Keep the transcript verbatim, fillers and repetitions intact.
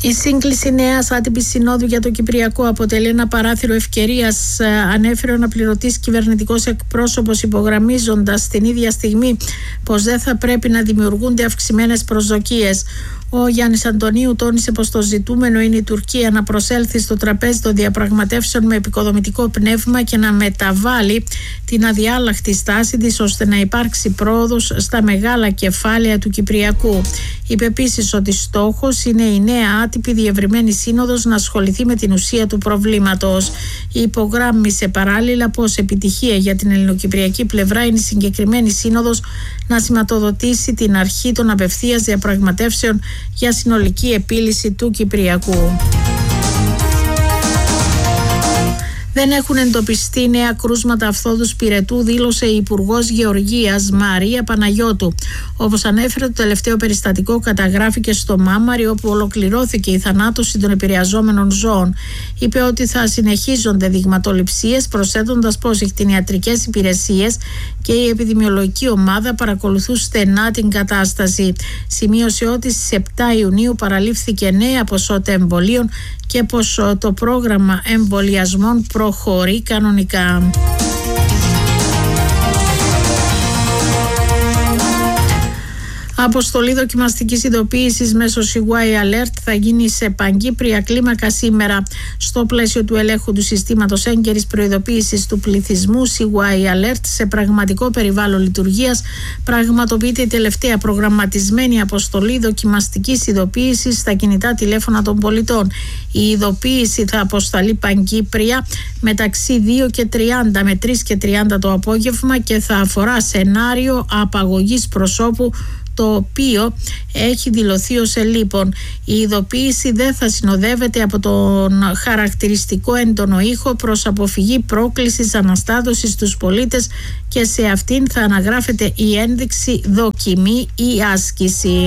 Η σύγκληση νέας άτυπης συνόδου για το Κυπριακό αποτελεί ένα παράθυρο ευκαιρίας, ανέφερε ο αναπληρωτής κυβερνητικός εκπρόσωπος, υπογραμμίζοντας την ίδια στιγμή πως δεν θα πρέπει να δημιουργούνται αυξημένες προσδοκίες. Ο Γιάννης Αντωνίου τόνισε πως το ζητούμενο είναι η Τουρκία να προσέλθει στο τραπέζι των διαπραγματεύσεων με επικοδομητικό πνεύμα και να μεταβάλει την αδιάλαχτη στάση της ώστε να υπάρξει πρόοδος στα μεγάλα κεφάλαια του Κυπριακού. Είπε επίσης ότι στόχος είναι η νέα άτυπη διευρυμένη σύνοδος να ασχοληθεί με την ουσία του προβλήματος. Υπογράμμισε παράλληλα πως επιτυχία για την ελληνοκυπριακή πλευρά είναι η συγκεκριμένη σύνοδος να σηματοδοτήσει την αρχή των απευθείας διαπραγματεύσεων για συνολική επίλυση του Κυπριακού. Δεν έχουν εντοπιστεί νέα κρούσματα αφθόδους πυρετού, δήλωσε η Υπουργός Γεωργίας Μαρία Παναγιώτου. Όπως ανέφερε, το τελευταίο περιστατικό καταγράφηκε στο Μάμαρι, όπου ολοκληρώθηκε η θανάτωση των επηρεαζόμενων ζώων. Είπε ότι θα συνεχίζονται δειγματοληψίες, προσθέτοντας πως οι κτηνιατρικές υπηρεσίες και η επιδημιολογική ομάδα παρακολουθούν στενά την κατάσταση. Σημείωσε ότι στις επτά Ιουνίου παραλήφθηκε νέα ποσότητα εμβολίων και πως το πρόγραμμα εμβολιασμών προχωρεί κανονικά. Αποστολή δοκιμαστικής ειδοποίησης μέσω σι γουάι Alert θα γίνει σε παγκύπρια κλίμακα σήμερα. Στο πλαίσιο του ελέγχου του συστήματος έγκαιρης προειδοποίησης του πληθυσμού σι γουάι Alert σε πραγματικό περιβάλλον λειτουργίας, πραγματοποιείται η τελευταία προγραμματισμένη αποστολή δοκιμαστικής ειδοποίησης στα κινητά τηλέφωνα των πολιτών. Η ειδοποίηση θα αποσταλεί παγκύπρια μεταξύ δύο και τριάντα με τρεις και τριάντα το απόγευμα και θα αφορά σενάριο απαγωγής προσώπου, το οποίο έχει δηλωθεί ως ελείπων. Η ειδοποίηση δεν θα συνοδεύεται από τον χαρακτηριστικό έντονο ήχο προς αποφυγή πρόκλησης αναστάτωσης στους πολίτες και σε αυτήν θα αναγράφεται η ένδειξη δοκιμή ή άσκηση.